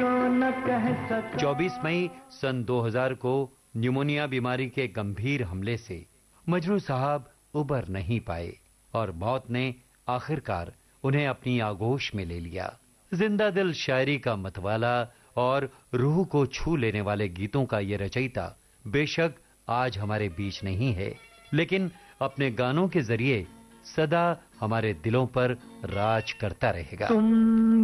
न कह सका। 24 मई सन 2000 को न्यूमोनिया बीमारी के गंभीर हमले से मजनू साहब उबर नहीं पाए और मौत ने आखिरकार उन्हें अपनी आगोश में ले लिया। जिंदा दिल शायरी का मतवाला और रूह को छू लेने वाले गीतों का ये रचयिता बेशक आज हमारे बीच नहीं है, लेकिन अपने गानों के जरिए सदा हमारे दिलों पर राज करता रहेगा।